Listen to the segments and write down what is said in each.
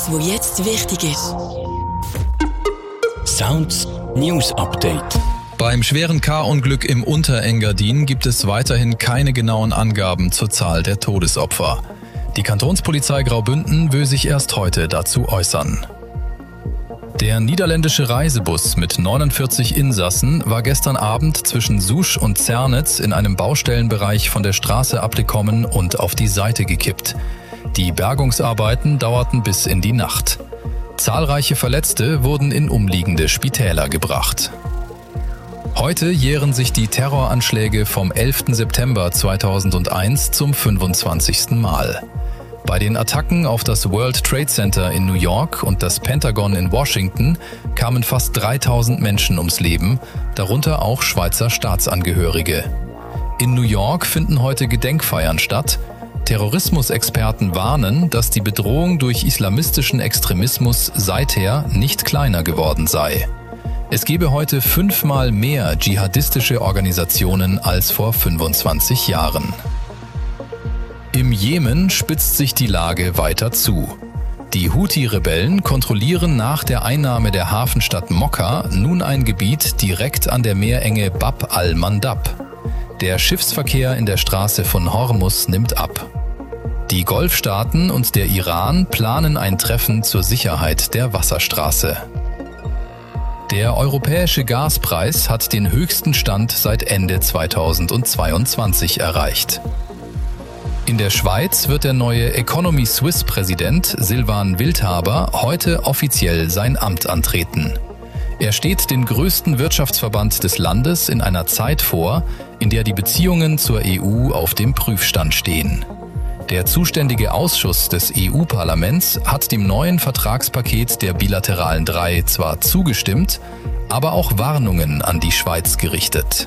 Was jetzt wichtig ist. Sounds News Update. Beim schweren K-Unglück im Unterengadin gibt es weiterhin keine genauen Angaben zur Zahl der Todesopfer. Die Kantonspolizei Graubünden will sich erst heute dazu äußern. Der niederländische Reisebus mit 49 Insassen war gestern Abend zwischen Sousch und Zernitz in einem Baustellenbereich von der Straße abgekommen und auf die Seite gekippt. Die Bergungsarbeiten dauerten bis in die Nacht. Zahlreiche Verletzte wurden in umliegende Spitäler gebracht. Heute jähren sich die Terroranschläge vom 11. September 2001 zum 25. Mal. Bei den Attacken auf das World Trade Center in New York und das Pentagon in Washington kamen fast 3000 Menschen ums Leben, darunter auch Schweizer Staatsangehörige. In New York finden heute Gedenkfeiern statt. Terrorismusexperten warnen, dass die Bedrohung durch islamistischen Extremismus seither nicht kleiner geworden sei. Es gebe heute 5-mal mehr dschihadistische Organisationen als vor 25 Jahren. Im Jemen spitzt sich die Lage weiter zu. Die Houthi-Rebellen kontrollieren nach der Einnahme der Hafenstadt Mokka nun ein Gebiet direkt an der Meerenge Bab al-Mandab. Der Schiffsverkehr in der Straße von Hormuz nimmt ab. Die Golfstaaten und der Iran planen ein Treffen zur Sicherheit der Wasserstraße. Der europäische Gaspreis hat den höchsten Stand seit Ende 2022 erreicht. In der Schweiz wird der neue Economy Suisse-Präsident Silvan Wildhaber heute offiziell sein Amt antreten. Er steht den größten Wirtschaftsverband des Landes in einer Zeit vor, in der die Beziehungen zur EU auf dem Prüfstand stehen. Der zuständige Ausschuss des EU-Parlaments hat dem neuen Vertragspaket der bilateralen 3 zwar zugestimmt, aber auch Warnungen an die Schweiz gerichtet.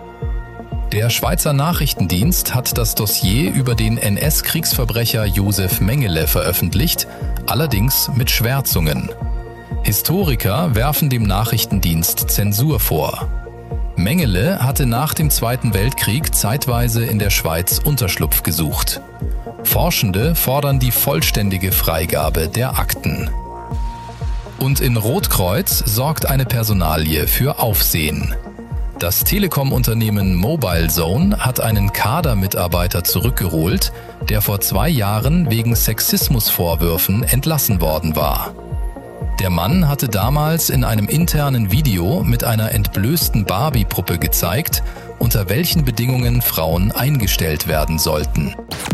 Der Schweizer Nachrichtendienst hat das Dossier über den NS-Kriegsverbrecher Josef Mengele veröffentlicht, allerdings mit Schwärzungen. Historiker werfen dem Nachrichtendienst Zensur vor. Mengele hatte nach dem Zweiten Weltkrieg zeitweise in der Schweiz Unterschlupf gesucht. Forschende fordern die vollständige Freigabe der Akten. Und in Rotkreuz sorgt eine Personalie für Aufsehen. Das Telekom-Unternehmen Mobilezone hat einen Kadermitarbeiter zurückgeholt, der vor 2 Jahren wegen Sexismusvorwürfen entlassen worden war. Der Mann hatte damals in einem internen Video mit einer entblößten Barbie-Puppe gezeigt, unter welchen Bedingungen Frauen eingestellt werden sollten.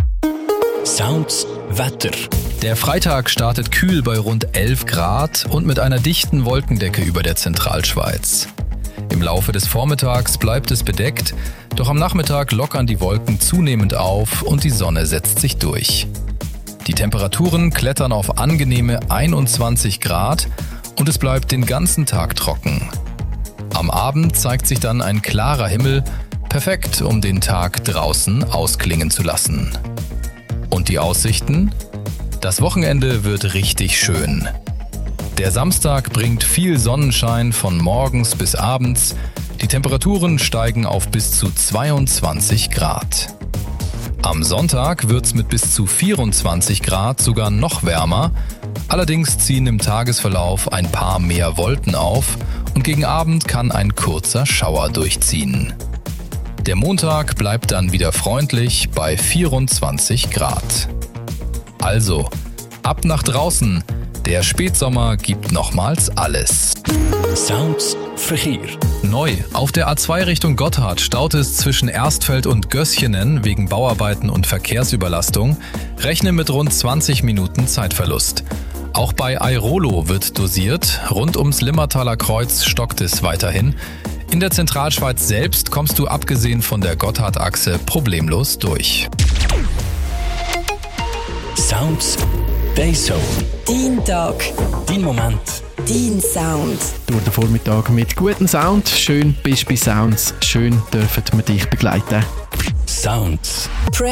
Sounds Wetter. Der Freitag startet kühl bei rund 11 Grad und mit einer dichten Wolkendecke über der Zentralschweiz. Im Laufe des Vormittags bleibt es bedeckt, doch am Nachmittag lockern die Wolken zunehmend auf und die Sonne setzt sich durch. Die Temperaturen klettern auf angenehme 21 Grad und es bleibt den ganzen Tag trocken. Am Abend zeigt sich dann ein klarer Himmel, perfekt, um den Tag draußen ausklingen zu lassen. Und die Aussichten? Das Wochenende wird richtig schön. Der Samstag bringt viel Sonnenschein von morgens bis abends. Die Temperaturen steigen auf bis zu 22 Grad. Am Sonntag wird's mit bis zu 24 Grad sogar noch wärmer. Allerdings ziehen im Tagesverlauf ein paar mehr Wolken auf und gegen Abend kann ein kurzer Schauer durchziehen. Der Montag bleibt dann wieder freundlich bei 24 Grad. Also, ab nach draußen! Der Spätsommer gibt nochmals alles. Sounds Verkehr. Neu. Auf der A2 Richtung Gotthard staut es zwischen Erstfeld und Gößchenen wegen Bauarbeiten und Verkehrsüberlastung. Rechne mit rund 20 Minuten Zeitverlust. Auch bei Airolo wird dosiert. Rund ums Limmertaler Kreuz stockt es weiterhin. In der Zentralschweiz selbst kommst du abgesehen von der Gotthard-Achse problemlos durch. Sounds Dayzone. Dein Tag. Dein Moment. Dein Sound. Durch den Vormittag mit gutem Sound. Schön bist du bei Sounds. Schön dürfen wir dich begleiten. Sounds. Press